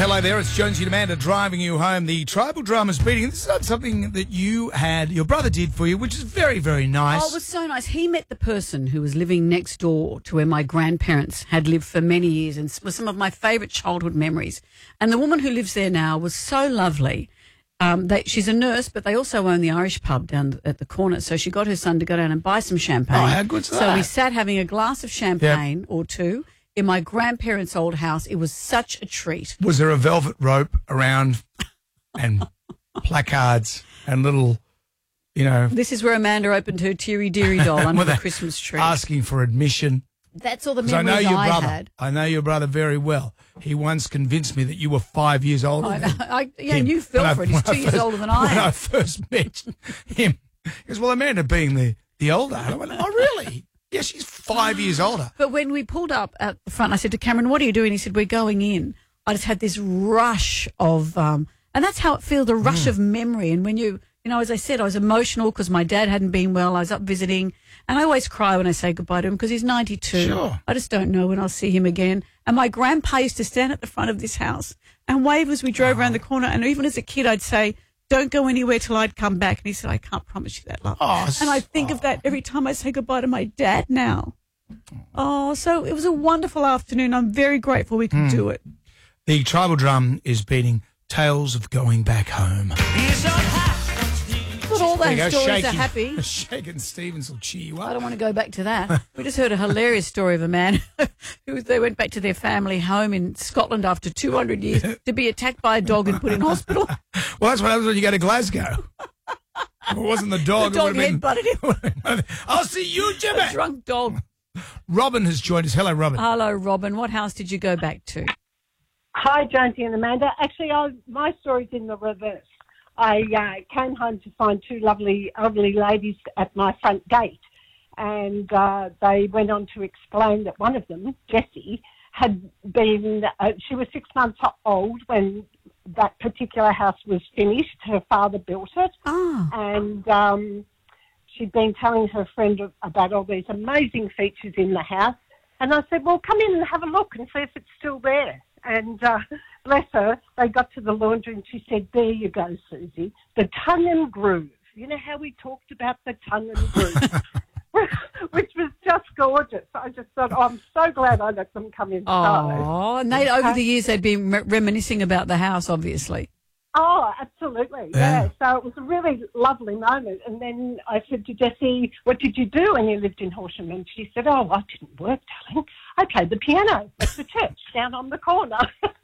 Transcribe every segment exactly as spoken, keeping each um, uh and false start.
hello there. It's Jonesy and Amanda driving you home. The tribal drum is beating. This is not something that you had, your brother did for you, which is very, very nice. Oh, it was so nice. He met the person who was living next door to where my grandparents had lived for many years and was some of my favourite childhood memories. And the woman who lives there now was so lovely. Um, they, she's a nurse, but they also own the Irish pub down at the corner. So she got her son to go down and buy some champagne. Oh, how good's that? So we sat having a glass of champagne yep. or two in my grandparents' old house. It was such a treat. Was there a velvet rope around and placards and little, you know... This is where Amanda opened her Teary Deary doll under the Christmas tree. Asking for admission. That's all the memories I, know your I brother. had. I know your brother very well. He once convinced me that you were five years older I, than I, yeah, him. you fell for it. He's two years older than I am. When I first met him, he goes, well, Amanda being the, the older. And I went, oh, really? Yeah, she's five years older. But when we pulled up at the front, I said to Cameron, what are you doing? He said, we're going in. I just had this rush of, um, and that's how it feels, a rush mm. of memory. And when you, you know, as I said, I was emotional because my dad hadn't been well. I was up visiting. And I always cry when I say goodbye to him because he's ninety-two. Sure. I just don't know when I'll see him again. And my grandpa used to stand at the front of this house and wave as we drove oh. around the corner. And even as a kid, I'd say, don't go anywhere till I'd come back. And he said, I can't promise you that, love. Oh, and I think oh. of that every time I say goodbye to my dad now. Oh, so it was a wonderful afternoon. I'm very grateful we could mm. do it. The tribal drum is beating Tales of Going Back Home. Not all those go, stories shaking, are happy. Shaking Stevens will cheer you up. I don't want to go back to that. We just heard a hilarious story of a man who they went back to their family home in Scotland after two hundred years to be attacked by a dog and put in hospital. Well, that's what happens when you go to Glasgow. If it wasn't the dog, the dog it would have headbutted been... him. I'll see you, Jimmy. A drunk dog. Robin has joined us. Hello, Robin. Hello, Robin. What house did you go back to? Hi, Jonesy and Amanda. Actually, I, my story's in the reverse. I uh, came home to find two lovely elderly ladies at my front gate, and uh, they went on to explain that one of them, Jessie, had been, uh, she was six months old when that particular house was finished. Her father built it, oh. and um, she'd been telling her friend about all these amazing features in the house, and I said, well, come in and have a look and see if it's still there. And uh, bless her, they got to the laundry and she said, there you go, Susie, the tongue and groove. You know how we talked about the tongue and groove, which was just gorgeous. I just thought, oh, I'm so glad I let them come inside. Oh, and they over the years they'd been re- reminiscing about the house, obviously. Oh, absolutely, yeah. yeah. So it was a really lovely moment. And then I said to Jessie, what did you do when you lived in Horsham? And she said, oh, I didn't work, darling. I played the piano at the church down on the corner,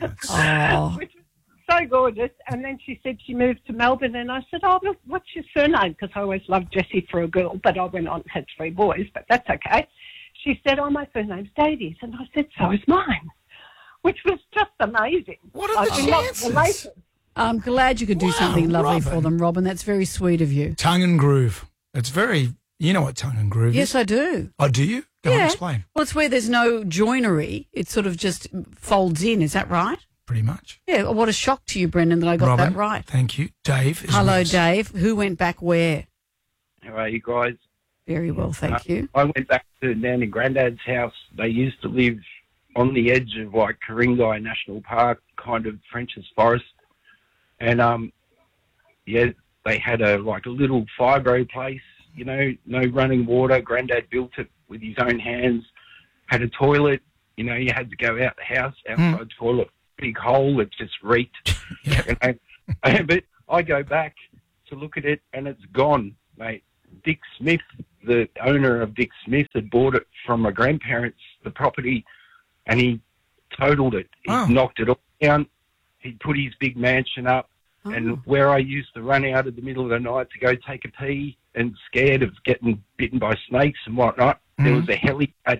oh. which was so gorgeous. And then she said she moved to Melbourne. And I said, oh, well, what's your surname? Because I always loved Jessie for a girl, but I went on and had three boys, but that's okay. She said, oh, my surname's Davies. And I said, so is mine, which was just amazing. What are the chances? I'm glad you could do wow, something lovely Robin. for them, Robin. That's very sweet of you. Tongue and groove. It's very, you know what tongue and groove yes, is? Yes, I do. Oh, do you? Go yeah. on, explain. Well, it's where there's no joinery. It sort of just folds in. Is that right? Pretty much. Yeah. Well, what a shock to you, Brendan, that I got Robin, that right. Thank you. Dave is Hello, with us. Dave. Who went back where? How are you guys? Very well, thank uh, you. I went back to Nan and Granddad's house. They used to live on the edge of like Ku-ring-gai National Park, kind of French's Forest. And, um, yeah, they had a like a little fibro place, you know, no running water. Granddad built it with his own hands, had a toilet. You know, you had to go out the house, outside mm. toilet, big hole, it just reeked. Yeah. You know? But I go back to look at it, and it's gone, mate. Dick Smith, the owner of Dick Smith, had bought it from my grandparents, the property, and he totaled it. He oh. knocked it all down. He put his big mansion up, oh. and where I used to run out at the middle of the night to go take a pee and scared of getting bitten by snakes and whatnot, mm. there was a helipad.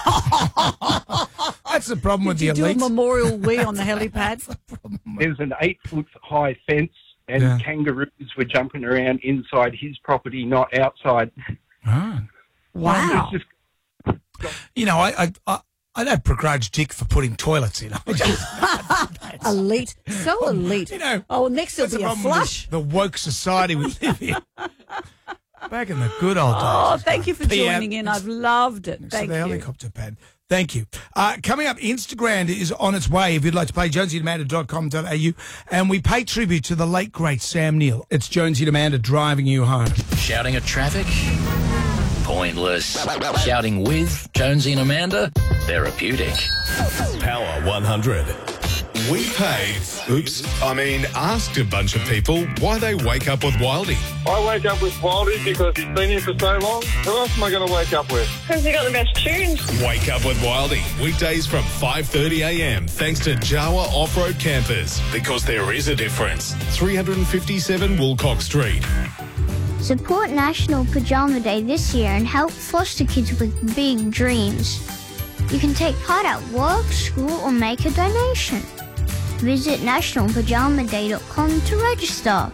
That's the problem with Did the you elites. do a memorial wee on the helipad? There's an eight-foot-high fence, and Yeah. kangaroos were jumping around inside his property, not outside. Oh. Wow. It was just You know, I, I, I, I don't begrudge Dick for putting toilets in. I just, Elite. So elite. You know, oh, next there'll that's be the a problem with flush. The, the woke society we live in. Back in the good old days. Oh, thank you for P M joining in. I've loved it. Next to Thank the you. helicopter pad. Thank you. Uh, coming up, Instagram is on its way. If you'd like to pay, jonesy and amanda dot com dot a u. And we pay tribute to the late, great Sam Neill. It's Jonesy and Amanda driving you home. Shouting at traffic? Pointless. Shouting with Jonesy and Amanda? Therapeutic. Power one hundred. We paid, oops, I mean asked a bunch of people why they wake up with Wildy. I wake up with Wildy because he's been here for so long. Who else am I going to wake up with? Because he got the best tunes. Wake up with Wildy, weekdays from five thirty a m thanks to Jawa Off-Road Campers, because there is a difference. three fifty-seven Woolcock Street. Support National Pajama Day this year and help foster kids with big dreams. You can take part at work, school or make a donation. Visit national pajama day dot com to register.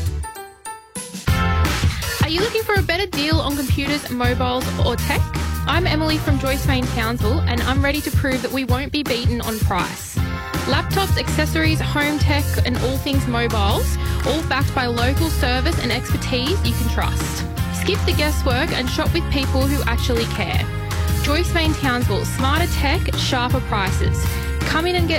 Are you looking for a better deal on computers, mobiles or tech? I'm Emily from Joyce Main Townsville and I'm ready to prove that we won't be beaten on price. Laptops, accessories, home tech and all things mobiles, all backed by local service and expertise you can trust. Skip the guesswork and shop with people who actually care. Joyce Main Townsville, smarter tech, sharper prices. Come in and get